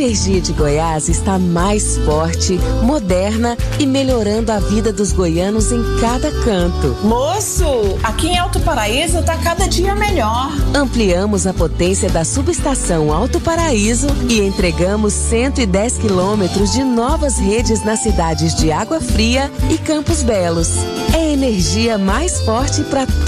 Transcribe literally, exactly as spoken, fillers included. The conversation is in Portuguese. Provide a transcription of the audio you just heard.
energia de Goiás está mais forte, moderna e melhorando a vida dos goianos em cada canto. Moço, aqui em Alto Paraíso tá cada dia melhor. Ampliamos a potência da subestação Alto Paraíso e entregamos cento e dez quilômetros de novas redes nas cidades de Água Fria e Campos Belos. É energia mais forte para